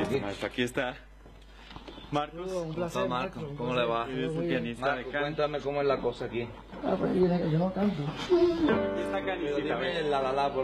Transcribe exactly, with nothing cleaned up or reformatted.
aquí. Maestro, aquí está Marcos. Un placer, ¿Cómo está, Marco? Marco. ¿Cómo le va? Es el pianista de Marco, can. cuéntame cómo es la cosa aquí. Ah, pues yo, yo no canto. Esta canicita, Dime ve. la la la por